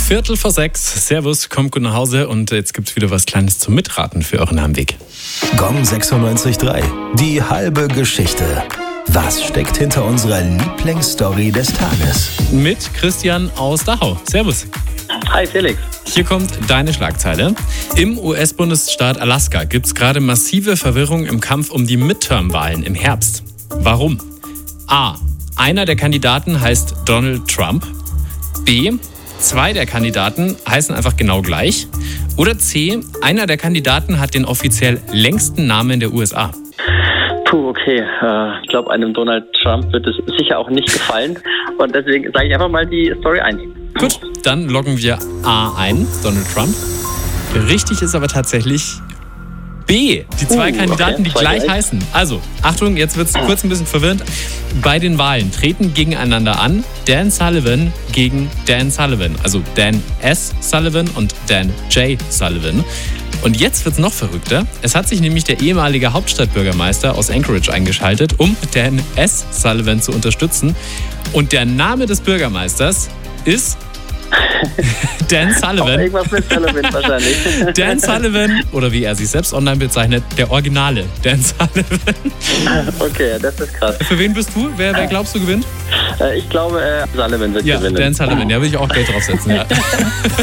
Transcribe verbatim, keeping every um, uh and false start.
Viertel vor sechs. Servus, kommt gut nach Hause und jetzt gibt's wieder was Kleines zum Mitraten für euren Heimweg. Gong sechsundneunzig Komma drei. Die halbe Geschichte. Was steckt hinter unserer Lieblingsstory des Tages? Mit Christian aus Dachau. Servus. Hi Felix. Hier kommt deine Schlagzeile. Im U S-Bundesstaat Alaska gibt's gerade massive Verwirrung im Kampf um die Midterm-Wahlen im Herbst. Warum? A. Einer der Kandidaten heißt Donald Trump. B. Zwei der Kandidaten heißen einfach genau gleich. Oder C. Einer der Kandidaten hat den offiziell längsten Namen der U S A. Puh, okay. Äh, ich glaube, einem Donald Trump wird es sicher auch nicht gefallen. Und deswegen sage ich einfach mal die Story ein. Gut, dann loggen wir A ein, Donald Trump. Richtig ist aber tatsächlich B. Die zwei Uh, Kandidaten, okay, die zwei gleich gleich. heißen. Also, Achtung, jetzt wird es kurz ein bisschen verwirrend. Bei den Wahlen treten gegeneinander an Dan Sullivan gegen Dan Sullivan. Also Dan S. Sullivan und Dan J. Sullivan. Und jetzt wird es noch verrückter. Es hat sich nämlich der ehemalige Hauptstadtbürgermeister aus Anchorage eingeschaltet, um Dan S. Sullivan zu unterstützen. Und der Name des Bürgermeisters ist Dan Auch Sullivan. irgendwas mit Sullivan wahrscheinlich. Dan Sullivan, oder wie er sich selbst online bezeichnet, der Originale Dan Sullivan. Okay, das ist krass. Für wen bist du? Wer, wer glaubst du gewinnt? Äh, ich glaube, äh, Sullivan wird Ja, gewinnen. Dan Sullivan. Ja, würde ich auch Geld draufsetzen. Ja.